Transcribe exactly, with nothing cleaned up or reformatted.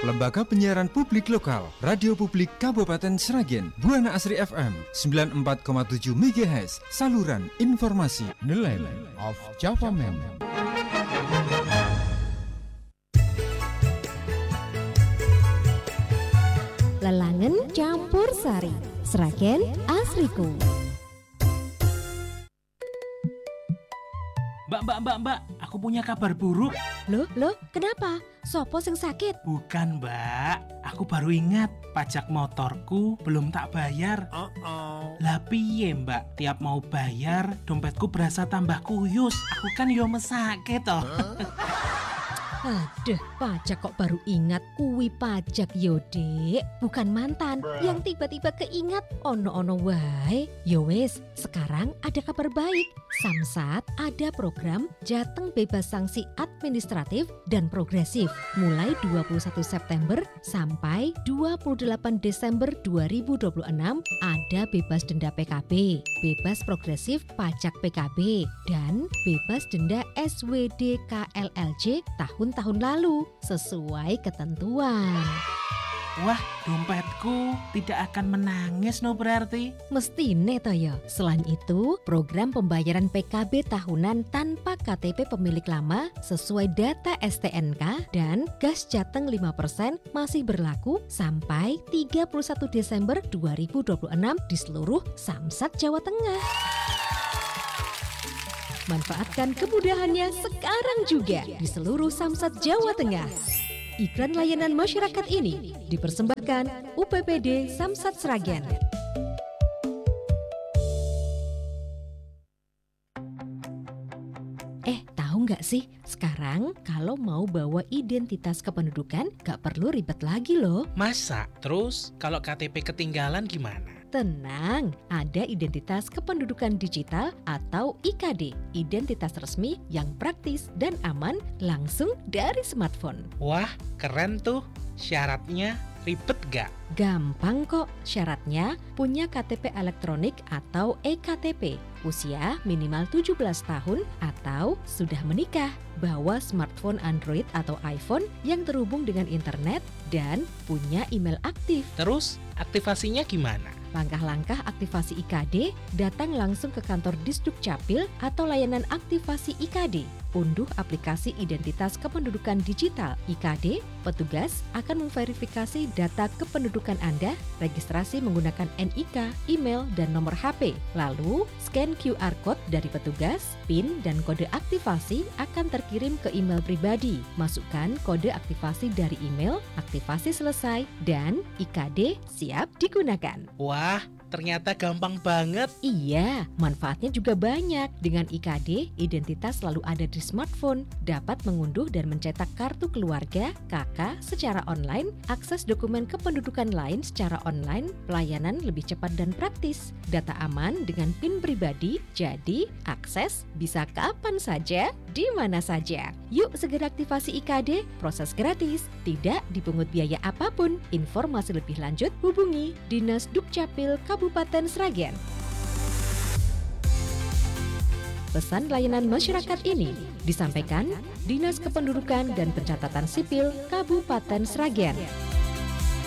Lembaga Penyiaran Publik Lokal, Radio Publik Kabupaten Sragen, Buana Asri F M sembilan puluh empat koma tujuh megahertz, saluran informasi Nelayan of Java Man. Lelangen campur sari, Sragen asriku. Mbak, mbak, mbak, mbak, aku punya kabar buruk. Loh, loh, kenapa? Sopo sing sakit? Bukan, mbak. Aku baru ingat pajak motorku belum tak bayar. Uh-oh. Lah piye, mbak? Tiap mau bayar, dompetku berasa tambah kuyus. Aku kan yo mesake toh. Aduh, pajak kok baru ingat kuwi pajak yo, Dek. Bukan mantan Bruh. yang tiba-tiba keingat ono-ono wae. Yo wis, sekarang ada kabar baik. Samsat ada program Jateng bebas sanksi administratif dan progresif mulai dua puluh satu September sampai dua puluh delapan Desember dua ribu dua puluh enam. Ada bebas denda P K B, bebas progresif pajak P K B, dan bebas denda S W D K L L J tahun-tahun lalu sesuai ketentuan. Wah, dompetku tidak akan menangis no berarti. Mestine toh ya. Selain itu, program pembayaran P K B tahunan tanpa K T P pemilik lama sesuai data S T N K dan gas Jateng lima persen masih berlaku sampai tiga puluh satu Desember dua ribu dua puluh enam di seluruh Samsat Jawa Tengah. Manfaatkan kemudahannya sekarang juga di seluruh Samsat Jawa Tengah. Iklan layanan masyarakat ini dipersembahkan U P P D Samsat Sragen. Eh, tahu nggak sih? Sekarang kalau mau bawa identitas kependudukan nggak perlu ribet lagi loh. Masa? Terus kalau K T P ketinggalan gimana? Tenang, ada identitas kependudukan digital atau I K D, identitas resmi yang praktis dan aman langsung dari smartphone. Wah, keren tuh. Syaratnya ribet gak? Gampang kok, syaratnya punya K T P elektronik atau E K T P, usia minimal tujuh belas tahun atau sudah menikah, bawa smartphone Android atau iPhone yang terhubung dengan internet dan punya email aktif. Terus aktivasinya gimana? Langkah-langkah aktivasi I K D, datang langsung ke kantor Disduk Capil atau layanan aktivasi I K D. Unduh aplikasi identitas kependudukan digital I K D, petugas akan memverifikasi data kependudukan Anda, registrasi menggunakan N I K, email, dan nomor H P. Lalu, scan Q R code dari petugas, PIN dan kode aktivasi akan terkirim ke email pribadi. Masukkan kode aktivasi dari email, aktivasi selesai, dan I K D siap digunakan. Wah, ternyata gampang banget. Iya, manfaatnya juga banyak. Dengan I K D, identitas selalu ada di smartphone, dapat mengunduh dan mencetak kartu keluarga, K K secara online, akses dokumen kependudukan lain secara online, pelayanan lebih cepat dan praktis, data aman dengan PIN pribadi, jadi akses bisa kapan saja, di mana saja. Yuk segera aktivasi I K D, proses gratis, tidak dipungut biaya apapun. Informasi lebih lanjut hubungi Dinas Dukcapil Kabupaten Sragen. Pesan layanan masyarakat ini disampaikan Dinas Kependudukan dan Pencatatan Sipil Kabupaten Sragen.